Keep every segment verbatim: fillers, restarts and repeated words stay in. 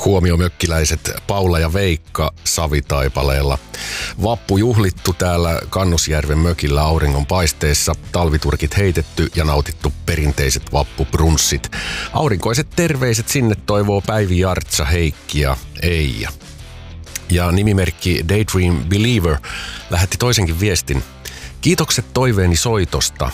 Huomio mökkiläiset, Paula ja Veikka Savitaipaleella. Vappu juhlittu täällä Kannusjärven mökillä auringon paisteessa, talviturkit heitetty ja nautittu perinteiset vappubrunssit. Aurinkoiset terveiset sinne toivoo Päivi, Jartsa, Heikki ja Eija. Ja nimimerkki Daydream Believer lähetti toisenkin viestin. Kiitokset toiveeni soitosta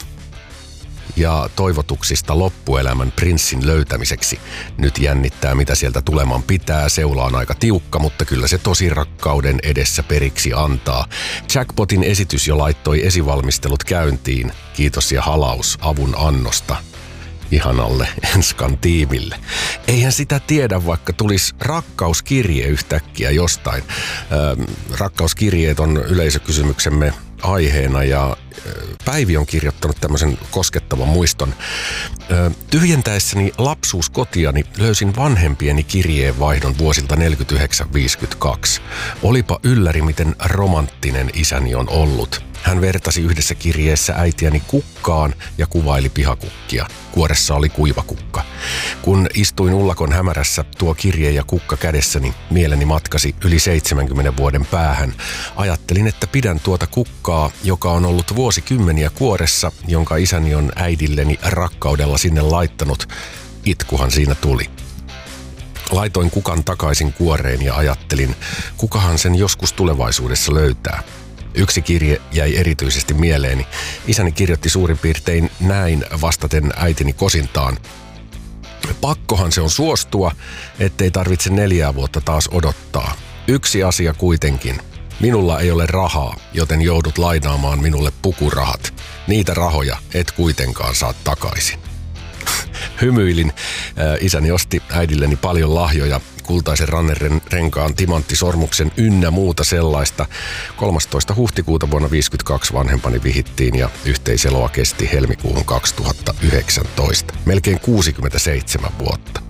ja toivotuksista loppuelämän prinssin löytämiseksi. Nyt jännittää, mitä sieltä tuleman pitää. Seula on aika tiukka, mutta kyllä se tosi rakkauden edessä periksi antaa. Jackpotin esitys jo laittoi esivalmistelut käyntiin. Kiitos ja halaus avun annosta ihanalle Enskan tiimille. Eihän sitä tiedä, vaikka tulisi rakkauskirje yhtäkkiä jostain. Äh, rakkauskirjeet on yleisökysymyksemme aiheena ja Päivi on kirjoittanut tämmöisen koskettavan muiston. Tyhjentäessäni lapsuuskotiani löysin vanhempieni kirjeenvaihdon vuosilta neljäkymmentäyhdeksän viisikymmentäkaksi. Olipa ylläri, miten romanttinen isäni on ollut. Hän vertasi yhdessä kirjeessä äitiäni kukkaan ja kuvaili pihakukkia. Kuoressa oli kuivakukka. Kun istuin ullakon hämärässä tuo kirje ja kukka kädessäni, mieleni matkasi yli seitsemänkymmenen vuoden päähän. Ajattelin, että pidän tuota kukkaa, joka on ollut vuosikymmeniä kuoressa, jonka isäni on äidilleni rakkaudella sinne laittanut. Itkuhan siinä tuli. Laitoin kukan takaisin kuoreen ja ajattelin, kukahan sen joskus tulevaisuudessa löytää. Yksi kirje jäi erityisesti mieleeni. Isäni kirjoitti suurin piirtein näin vastaten äitini kosintaan. Pakkohan se on suostua, ettei tarvitse neljää vuotta taas odottaa. Yksi asia kuitenkin. Minulla ei ole rahaa, joten joudut lainaamaan minulle pukurahat. Niitä rahoja et kuitenkaan saa takaisin. Hymyilin. Isäni osti äidilleni paljon lahjoja, kultaisen rannerenkaan, timanttisormuksen ynnä muuta sellaista. kolmastoista huhtikuuta vuonna viisikymmentäkaksi vanhempani vihittiin ja yhteiseloa kesti helmikuuhun kaksituhattayhdeksäntoista. Melkein kuusikymmentäseitsemän vuotta.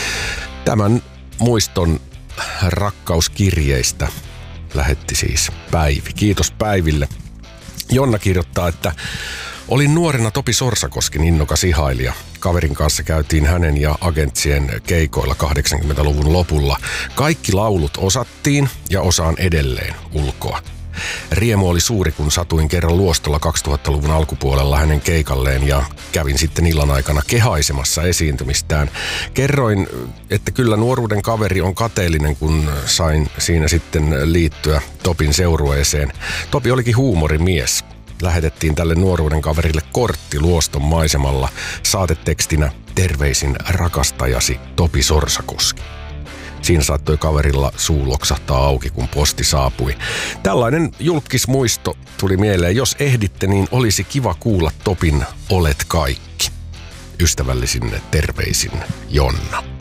Tämän muiston rakkauskirjeistä lähetti siis Päivi. Kiitos Päiville. Jonna kirjoittaa, että olin nuorena Topi Sorsakosken innokas ihailija. Kaverin kanssa käytiin hänen ja agentsien keikoilla kahdeksankymmentäluvun lopulla. Kaikki laulut osattiin ja osaan edelleen ulkoa. Riemu oli suuri, kun satuin kerran luostolla kaksituhattaluvun alkupuolella hänen keikalleen ja kävin sitten illan aikana kehaisemassa esiintymistään. Kerroin, että kyllä nuoruuden kaveri on kateellinen, kun sain siinä sitten liittyä Topin seurueeseen. Topi olikin huumorimies. Lähetettiin tälle nuoruuden kaverille kortti luoston maisemalla saatetekstinä terveisin rakastajasi Topi Sorsakoski. Siinä saattoi kaverilla suu loksahtaa auki, kun posti saapui. Tällainen julkismuisto tuli mieleen. Jos ehditte, niin olisi kiva kuulla Topin Olet kaikki. Ystävällisin terveisin Jonna.